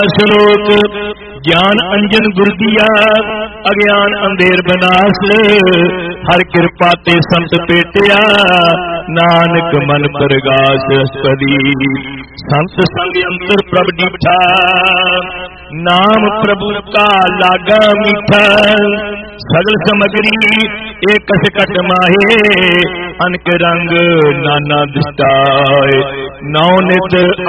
श्लोक ज्ञान अंजन गुर दिया अज्ञान अंधेर बनास, हर कृपा ते संत पेटिया नानक मन प्रगास। कदी संत संग अंतर प्रभ डिठा, नाम प्रभु का लागा मीठा। सगल समगरी एक कट माहे, अनक रंग नाना दिष्टाए। नौ नित